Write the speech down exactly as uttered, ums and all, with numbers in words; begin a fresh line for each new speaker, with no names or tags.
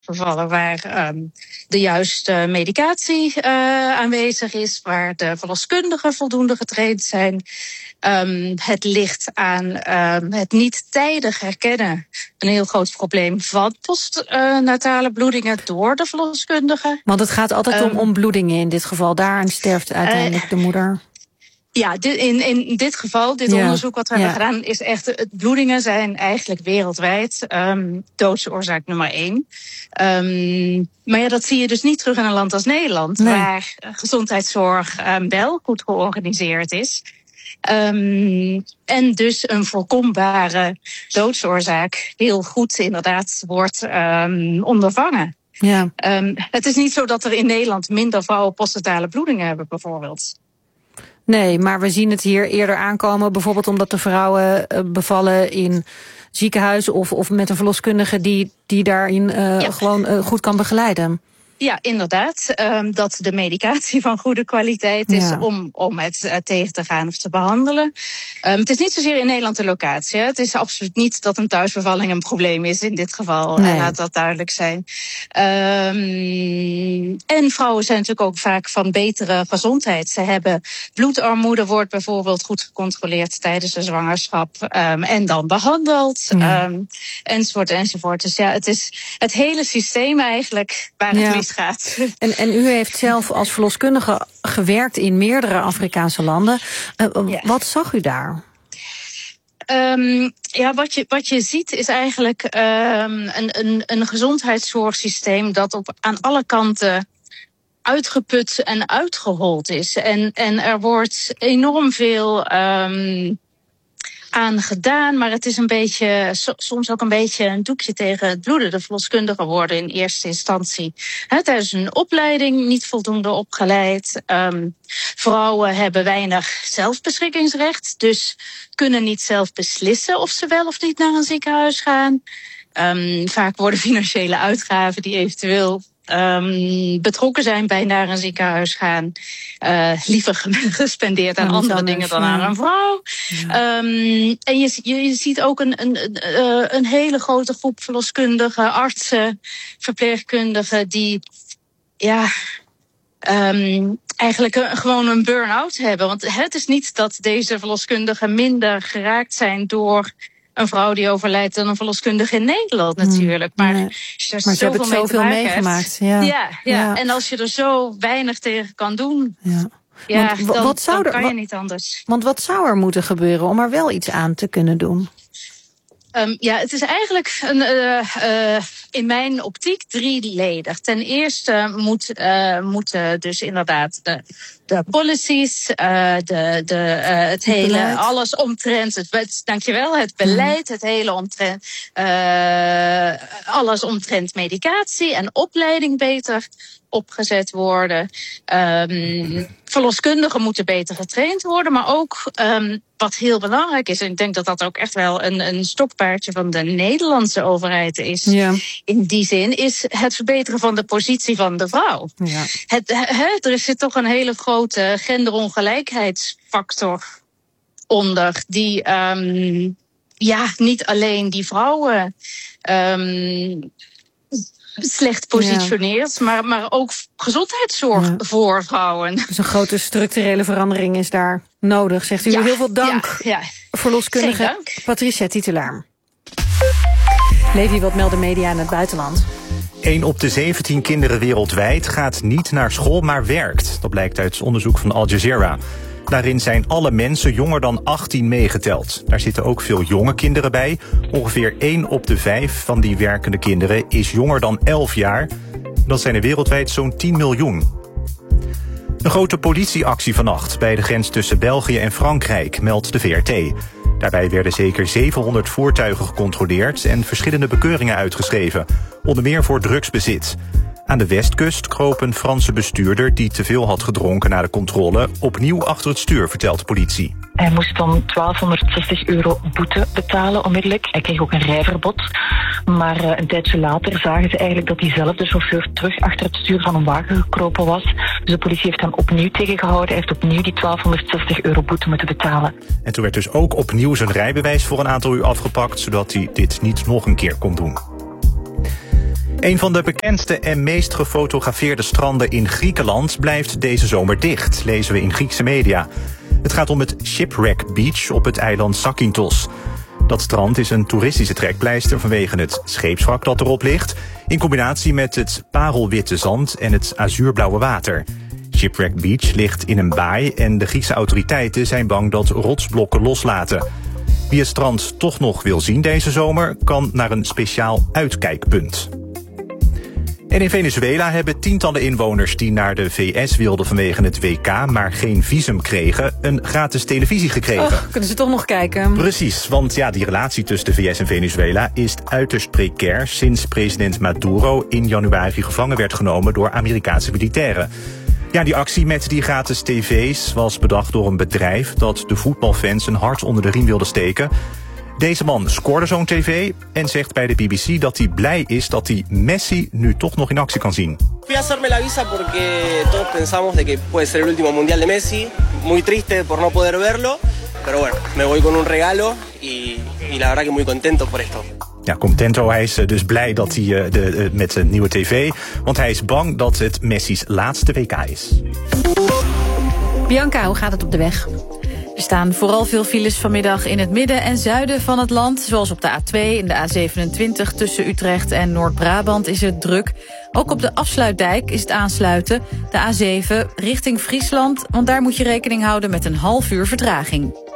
gevallen waar um, de juiste medicatie uh, aanwezig is, waar de verloskundigen voldoende getraind zijn. Um, het ligt aan um, het niet tijdig herkennen, een heel groot probleem van postnatale bloedingen door de verloskundigen.
Want het gaat altijd
um,
om, om bloedingen in dit geval. Daaraan sterft uiteindelijk uh, de moeder.
Ja, in, in dit geval, dit ja. onderzoek wat we ja. hebben gedaan, is echt, het bloedingen zijn eigenlijk wereldwijd um, doodsoorzaak nummer één. Um, maar ja, dat zie je dus niet terug in een land als Nederland, nee. waar gezondheidszorg um, wel goed georganiseerd is. Um, en dus een voorkombare doodsoorzaak heel goed inderdaad wordt um, ondervangen.
Ja.
Um, het is niet zo dat er in Nederland minder vrouwen postnatale bloedingen hebben bijvoorbeeld.
Nee, maar we zien het hier eerder aankomen. Bijvoorbeeld omdat de vrouwen uh, bevallen in ziekenhuizen of, of met een verloskundige die, die daarin uh, ja. gewoon uh, goed kan begeleiden.
Ja, inderdaad. Um, dat de medicatie van goede kwaliteit is ja. om, om het uh, tegen te gaan of te behandelen. Um, het is niet zozeer in Nederland de locatie. Hè. Het is absoluut niet dat een thuisbevalling een probleem is in dit geval. Nee. En laat dat duidelijk zijn. Um, en vrouwen zijn natuurlijk ook vaak van betere gezondheid. Ze hebben bloedarmoede, wordt bijvoorbeeld goed gecontroleerd tijdens de zwangerschap. Um, en dan behandeld. Ja. Um, enzovoort, enzovoort. Dus ja, het is het hele systeem eigenlijk waar het ja. mis gaat.
En, en u heeft zelf als verloskundige gewerkt in meerdere Afrikaanse landen. Uh, ja. Wat zag u daar?
Um, ja, wat je, wat je ziet is eigenlijk um, een, een, een gezondheidszorgsysteem dat op, aan alle kanten uitgeput en uitgehold is. En, en er wordt enorm veel um, aan gedaan, maar het is een beetje, so, soms ook een beetje een doekje tegen het bloeden. De verloskundigen worden in eerste instantie hè, tijdens hun opleiding niet voldoende opgeleid. Um, vrouwen hebben weinig zelfbeschikkingsrecht, dus kunnen niet zelf beslissen of ze wel of niet naar een ziekenhuis gaan. Um, vaak worden financiële uitgaven die eventueel Um, betrokken zijn bij naar een ziekenhuis gaan, uh, liever gespendeerd aan andere anders, dingen dan ja. aan een vrouw. Ja. Um, en je, je, je ziet ook een, een, een, een hele grote groep verloskundigen, artsen, verpleegkundigen die ja, um, eigenlijk een, gewoon een burn-out hebben. Want het is niet dat deze verloskundigen minder geraakt zijn door een vrouw die overlijdt dan een verloskundige in Nederland natuurlijk. Maar,
nee.
er
maar ze hebben het zoveel meegemaakt. Ja.
Ja, ja. ja, en als je er zo weinig tegen kan doen, ja. Ja, want, dan,
wat zou
dan kan
er,
je niet anders.
Want wat zou er moeten gebeuren om er wel iets aan te kunnen doen?
Um, ja, het is eigenlijk een, uh, uh, in mijn optiek drieledig. Ten eerste moet, uh, moeten dus inderdaad de, de policies, uh, de, de, uh, het hele, beleid. alles omtrent, het, het, dankjewel, het beleid, mm. het hele omtrent, uh, alles omtrent medicatie en opleiding beter opgezet worden. Um, verloskundigen moeten beter getraind worden, maar ook um, wat heel belangrijk is, en ik denk dat dat ook echt wel een, een stokpaardje van de Nederlandse overheid is, ja. in die zin, is het verbeteren van de positie van de vrouw. Ja. Het, het, er zit toch een hele grote genderongelijkheidsfactor onder, die um, ja, niet alleen die vrouwen um, slecht positioneert, ja. maar, maar ook gezondheidszorg ja. voor vrouwen.
Dus een grote structurele verandering is daar nodig, zegt u. Ja. Heel veel dank, ja. Ja. verloskundige Patricia Titelaar. Levi, wat melden media in het buitenland?
één op de zeventien kinderen wereldwijd gaat niet naar school, maar werkt. Dat blijkt uit onderzoek van Al Jazeera. Daarin zijn alle mensen jonger dan achttien meegeteld. Daar zitten ook veel jonge kinderen bij. Ongeveer één op de vijf van die werkende kinderen is jonger dan elf jaar. Dat zijn er wereldwijd zo'n tien miljoen. Een grote politieactie vannacht bij de grens tussen België en Frankrijk, meldt de V R T. Daarbij werden zeker zevenhonderd voertuigen gecontroleerd en verschillende bekeuringen uitgeschreven. Onder meer voor drugsbezit. Aan de westkust kroop een Franse bestuurder die te veel had gedronken na de controle opnieuw achter het stuur, vertelt de politie.
Hij moest dan twaalfhonderdzestig euro boete betalen onmiddellijk. Hij kreeg ook een rijverbod. Maar uh, een tijdje later zagen ze eigenlijk dat diezelfde chauffeur terug achter het stuur van een wagen gekropen was. Dus de politie heeft hem opnieuw tegengehouden. Hij heeft opnieuw die twaalfhonderdzestig euro boete moeten betalen.
En toen werd dus ook opnieuw zijn rijbewijs voor een aantal uur afgepakt, zodat hij dit niet nog een keer kon doen. Een van de bekendste en meest gefotografeerde stranden in Griekenland blijft deze zomer dicht, lezen we in Griekse media. Het gaat om het Shipwreck Beach op het eiland Zakynthos. Dat strand is een toeristische trekpleister vanwege het scheepswrak dat erop ligt, in combinatie met het parelwitte zand en het azuurblauwe water. Shipwreck Beach ligt in een baai en de Griekse autoriteiten zijn bang dat rotsblokken loslaten. Wie het strand toch nog wil zien deze zomer, kan naar een speciaal uitkijkpunt. En in Venezuela hebben tientallen inwoners die naar de V S wilden vanwege het W K, maar geen visum kregen, een gratis televisie gekregen.
Och, kunnen ze toch nog kijken?
Precies, want ja, die relatie tussen de V S en Venezuela is uiterst precair sinds president Maduro in januari gevangen werd genomen door Amerikaanse militairen. Ja, die actie met die gratis tv's was bedacht door een bedrijf dat de voetbalfans een hart onder de riem wilde steken. Deze man scoorde zo'n tv en zegt bij de B B C dat hij blij is dat hij Messi nu toch nog in actie kan zien.
Fui a hacerme la visa porque todos pensamos de que puede ser el último mundial de Messi. Muy triste por no poder verlo, pero bueno, me voy con un regalo y, y la verdad que muy contento por esto.
Ja, contento. Hij is dus blij dat hij uh, de, uh, met zijn nieuwe tv, want hij is bang dat het Messi's laatste W K is.
Bianca, hoe gaat het op de weg?
Er staan vooral veel files vanmiddag in het midden en zuiden van het land. Zoals op de A twee en de A zevenentwintig tussen Utrecht en Noord-Brabant is het druk. Ook op de Afsluitdijk is het aansluiten. De A zeven richting Friesland, want daar moet je rekening houden met een half uur vertraging.